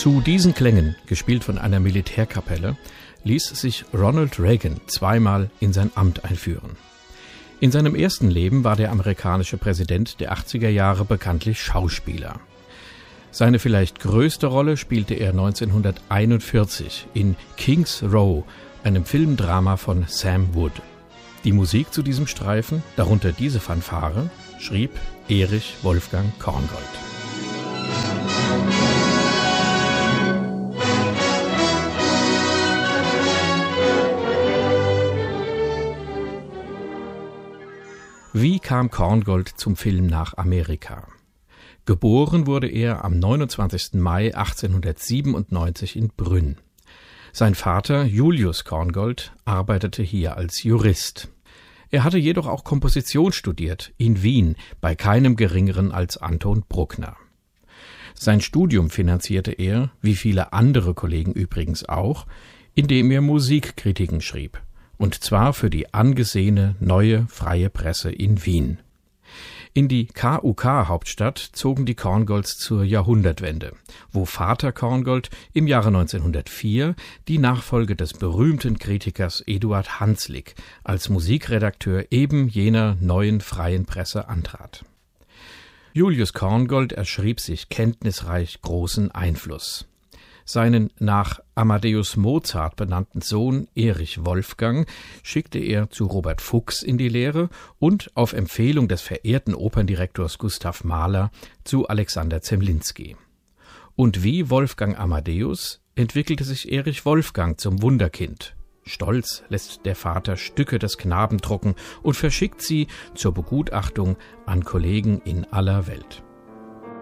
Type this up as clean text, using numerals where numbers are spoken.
Zu diesen Klängen, gespielt von einer Militärkapelle, ließ sich Ronald Reagan zweimal in sein Amt einführen. In seinem ersten Leben war der amerikanische Präsident der 80er Jahre bekanntlich Schauspieler. Seine vielleicht größte Rolle spielte er 1941 in King's Row, einem Filmdrama von Sam Wood. Die Musik zu diesem Streifen, darunter diese Fanfare, schrieb Erich Wolfgang Korngold. Wie kam Korngold zum Film nach Amerika? Geboren wurde er am 29. Mai 1897 in Brünn. Sein Vater Julius Korngold arbeitete hier als Jurist. Er hatte jedoch auch Komposition studiert in Wien bei keinem Geringeren als Anton Bruckner. Sein Studium finanzierte er, wie viele andere Kollegen übrigens auch, indem er Musikkritiken schrieb. Und zwar für die angesehene Neue Freie Presse in Wien. In die KUK-Hauptstadt zogen die Korngolds zur Jahrhundertwende, wo Vater Korngold im Jahre 1904 die Nachfolge des berühmten Kritikers Eduard Hanslick als Musikredakteur eben jener Neuen Freien Presse antrat. Julius Korngold erschrieb sich kenntnisreich großen Einfluss. Seinen nach Amadeus Mozart benannten Sohn Erich Wolfgang schickte er zu Robert Fuchs in die Lehre und auf Empfehlung des verehrten Operndirektors Gustav Mahler zu Alexander Zemlinsky. Und wie Wolfgang Amadeus entwickelte sich Erich Wolfgang zum Wunderkind. Stolz lässt der Vater Stücke des Knaben drucken und verschickt sie zur Begutachtung an Kollegen in aller Welt.